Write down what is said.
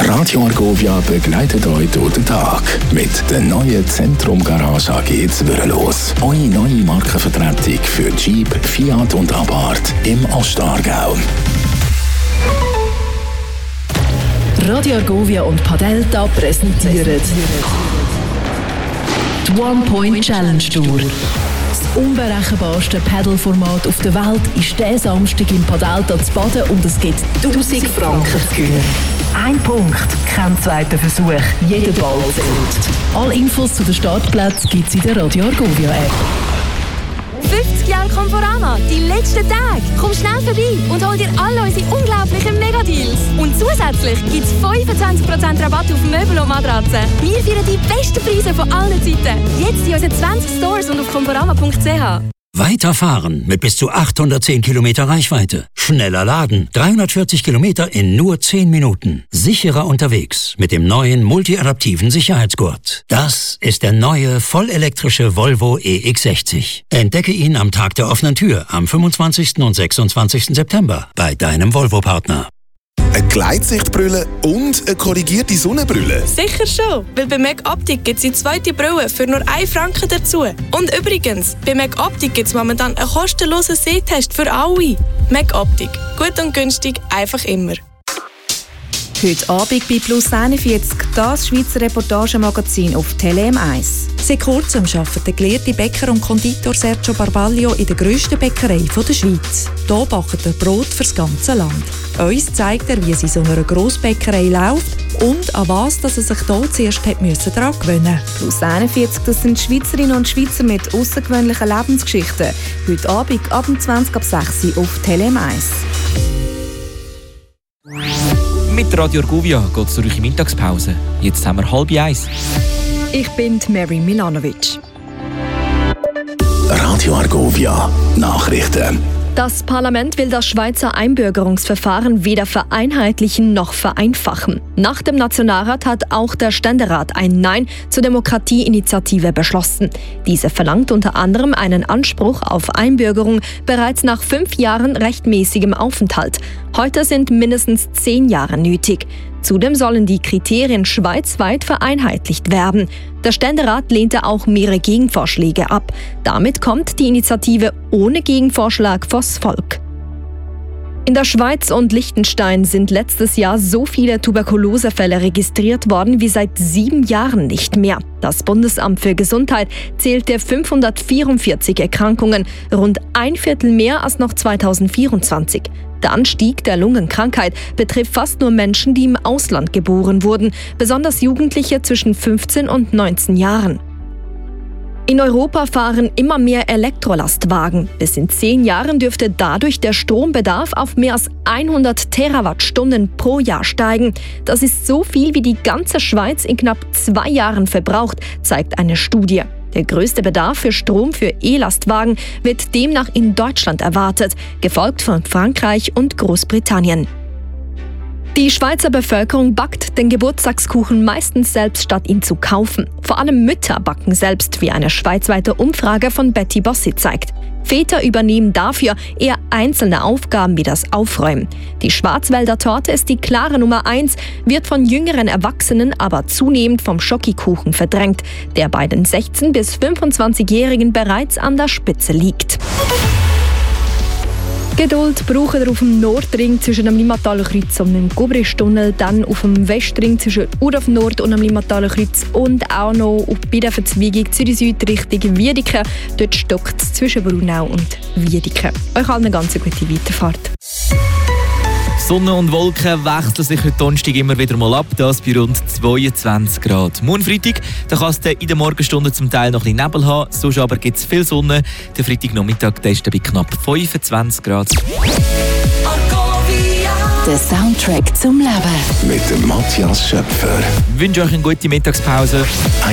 Radio Argovia begleitet euch durch den Tag mit der neuen Zentrum Garage AG Zwirrelos. Eure neue Markenvertretung für Jeep, Fiat und Abarth im Ostaargau. Radio Argovia und Padelta präsentieren die One Point Challenge Tour. Das unberechenbarste Paddle-Format auf der Welt ist diesen Samstag in Padelta zu Baden und es gibt 1000 Franken zu gewinnen. Ein Punkt, kein zweiter Versuch, jeder Ball zählt. Alle Infos zu den Startplätzen gibt es in der Radio Argovia App. 50 Jahre Conforama, die letzten Tage. Komm schnell vorbei und hol dir alle unsere unglaublichen Megadeals. Und zusätzlich gibt es 25% Rabatt auf Möbel und Matratzen. Wir feiern die besten Preise von allen Seiten. Jetzt in unseren 20 Stores und auf conforama.ch. Weiterfahren mit bis zu 810 Kilometer Reichweite. Schneller laden. 340 Kilometer in nur 10 Minuten. Sicherer unterwegs mit dem neuen multiadaptiven Sicherheitsgurt. Das ist der neue vollelektrische Volvo EX60. Entdecke ihn am Tag der offenen Tür am 25. und 26. September bei deinem Volvo-Partner. Eine Gleitsichtbrille und eine korrigierte Sonnenbrille? Sicher schon, weil bei Meg Optik gibt es die zweite Brille für nur 1 Franken dazu. Und übrigens, bei Meg Optik gibt es momentan einen kostenlosen Sehtest für alle. Meg Optik. Gut und günstig, einfach immer. Heute Abend bei Plus 41 das Schweizer Reportagemagazin auf Tele M1. Seit kurzem arbeitet der gelehrte Bäcker und Konditor Sergio Barbaglio in der grössten Bäckerei der Schweiz. Hier backt er Brot für das ganze Land. Uns zeigt er, wie es in so einer Grossbäckerei läuft und an was dass er sich hier zuerst daran gewöhnen musste. Plus 41, das sind Schweizerinnen und Schweizer mit außergewöhnlichen Lebensgeschichten. Heute Abend ab 20 ab 6 Uhr auf Tele M1. Mit Radio Argovia geht es durch die Mittagspause. Jetzt haben wir 12:30. Ich bin Mary Milanovic. Radio Argovia Nachrichten. Das Parlament will das Schweizer Einbürgerungsverfahren weder vereinheitlichen noch vereinfachen. Nach dem Nationalrat hat auch der Ständerat ein Nein zur Demokratieinitiative beschlossen. Diese verlangt unter anderem einen Anspruch auf Einbürgerung bereits nach 5 Jahren rechtmäßigem Aufenthalt. Heute sind mindestens 10 Jahre nötig. Zudem sollen die Kriterien schweizweit vereinheitlicht werden. Der Ständerat lehnte auch mehrere Gegenvorschläge ab. Damit kommt die Initiative ohne Gegenvorschlag vors Volk. In der Schweiz und Liechtenstein sind letztes Jahr so viele Tuberkulosefälle registriert worden wie seit 7 Jahren nicht mehr. Das Bundesamt für Gesundheit zählte 544 Erkrankungen, rund 1/4 mehr als noch 2024. Der Anstieg der Lungenkrankheit betrifft fast nur Menschen, die im Ausland geboren wurden, besonders Jugendliche zwischen 15 und 19 Jahren. In Europa fahren immer mehr Elektrolastwagen. Bis in 10 Jahren dürfte dadurch der Strombedarf auf mehr als 100 Terawattstunden pro Jahr steigen. Das ist so viel, wie die ganze Schweiz in knapp 2 Jahren verbraucht, zeigt eine Studie. Der größte Bedarf für Strom für E-Lastwagen wird demnach in Deutschland erwartet, gefolgt von Frankreich und Großbritannien. Die Schweizer Bevölkerung backt den Geburtstagskuchen meistens selbst, statt ihn zu kaufen. Vor allem Mütter backen selbst, wie eine schweizweite Umfrage von Betty Bossi zeigt. Väter übernehmen dafür eher einzelne Aufgaben wie das Aufräumen. Die Schwarzwälder Torte ist die klare Nummer 1, wird von jüngeren Erwachsenen aber zunehmend vom Schokikuchen verdrängt, der bei den 16- bis 25-Jährigen bereits an der Spitze liegt. Geduld braucht ihr auf dem Nordring zwischen dem Limmataler Kreuz und dem Gubristunnel, dann auf dem Westring zwischen Urdorf Nord und dem Limmataler Kreuz und auch noch bei der Verzweigung Zürich-Süd Richtung Wiedeke. Dort stockt es zwischen Brunau und Wiedeke. Euch allen eine ganz gute Weiterfahrt. Sonne und Wolken wechseln sich heute Donnerstag immer wieder mal ab, das bei rund 22 Grad. Morgen Freitag, da kann es in den Morgenstunden zum Teil noch ein bisschen Nebel haben, sonst aber gibt es viel Sonne. Der Freitagnachmittag ist bei knapp 25 Grad. Der Soundtrack zum Leben. Mit dem Matthias Schöpfer. Ich wünsche euch eine gute Mittagspause.